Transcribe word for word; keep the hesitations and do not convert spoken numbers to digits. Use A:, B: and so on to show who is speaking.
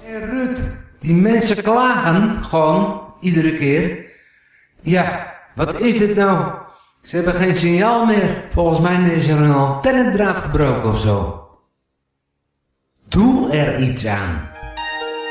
A: Hey Ruud, die mensen klagen gewoon iedere keer. Ja, wat is dit nou? Ze hebben geen signaal meer. Volgens mij is er een antennedraad gebroken of zo. Doe er iets aan.